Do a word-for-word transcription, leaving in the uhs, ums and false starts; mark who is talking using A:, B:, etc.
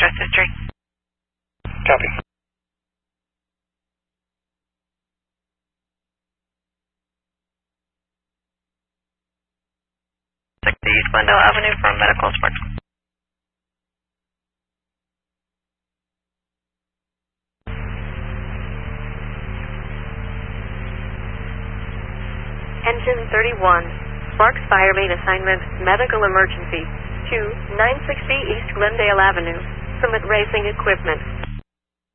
A: West History.
B: Copy.
A: East Glendale Avenue from Medical Support.
C: Engine thirty-one, Sparks Fire Main Assignment, Medical Emergency, to nine sixty East Glendale Avenue, Summit Racing Equipment.